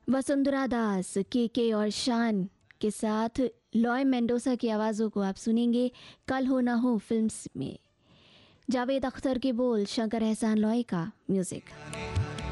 वसुंधरा दास, के और शान के साथ लॉय मेंडोसा की आवाज़ों को आप सुनेंगे कल हो ना हो फिल्म्स में। जावेद अख्तर के बोल, शंकर एहसान लॉय का म्यूज़िक।